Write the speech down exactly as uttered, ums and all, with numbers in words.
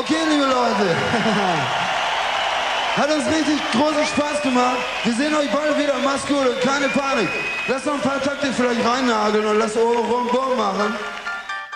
Okay, liebe Leute. Hat uns richtig großen Spaß gemacht. Wir sehen euch bald wieder. Macht's gut und keine Panik. Lasst noch ein paar Takte vielleicht reinnageln und lasst Ohren rum machen.